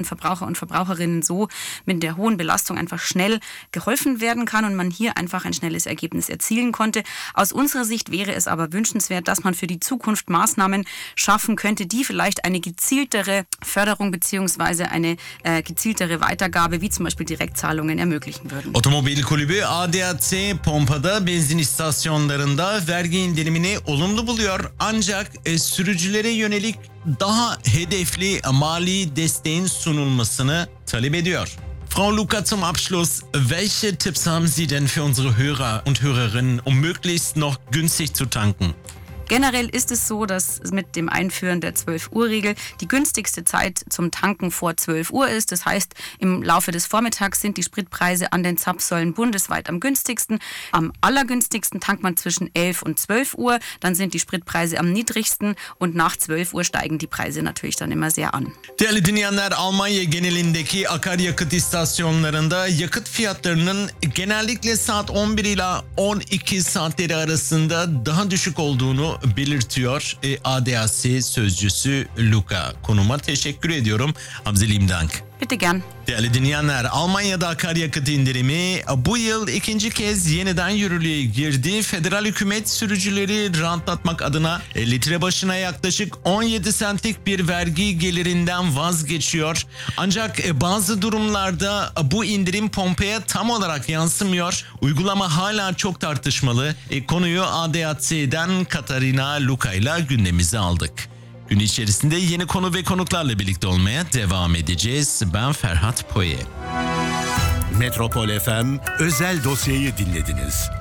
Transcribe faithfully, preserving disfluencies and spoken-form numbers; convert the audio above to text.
Verbraucher und Verbraucherinnen so mit der hohen Belastung einfach schnell geholfen werden kann und man hier einfach ein schnelles Ergebnis erzielen konnte. Aus unserer Sicht wäre es aber wünschenswert, dass man für die Zukunft Maßnahmen schaffen könnte, die vielleicht eine gezieltere Förderung bzw. eine äh, gezieltere Weitergabe, wie zum Beispiel Direktzahlungen, ermöglichen würden. Otomobil Kulübü A D A C pompada, benzin istasyonlarında vergi indirimini olumlu buluyor. Ancak e, sürücülere yönelik daha hedefli mali desteğin sunulmasını talep ediyor. Frau Luca, zum Abschluss, welche Tipps haben Sie denn für unsere Hörer und Hörerinnen, um möglichst noch günstig zu tanken? Generell ist es so, dass mit dem Einführen der zwölf-Uhr-Regel die günstigste Zeit zum Tanken vor zwölf Uhr ist. Das heißt, im Laufe des Vormittags sind die Spritpreise an den Zapfsäulen bundesweit am günstigsten. Am allergünstigsten tankt man zwischen elf und zwölf Uhr. Dann sind die Spritpreise am niedrigsten und nach zwölf Uhr steigen die Preise natürlich dann immer sehr an. Değerli dinleyenler, Almanya genelindeki akaryakıt istasyonlarında yakıt fiyatlarının genellikle saat on bir ila on iki saatleri arasında daha düşük olduğunu belirtiyor e, A D A C sözcüsü Luca. Konuma teşekkür ediyorum. Hamzelim Dank. Bitte gern. Değerli dinleyenler, Almanya'da akaryakıt indirimi bu yıl ikinci kez yeniden yürürlüğe girdi. Federal hükümet sürücüleri rahatlatmak adına litre başına yaklaşık on yedi sentlik bir vergi gelirinden vazgeçiyor. Ancak bazı durumlarda bu indirim pompaya tam olarak yansımıyor. Uygulama hala çok tartışmalı. Konuyu A D A C'den Katarina Luca ile gündemimize aldık. Gün içerisinde yeni konu ve konuklarla birlikte olmaya devam edeceğiz. Ben Ferhat Poye. Metropol F M özel dosyayı dinlediniz.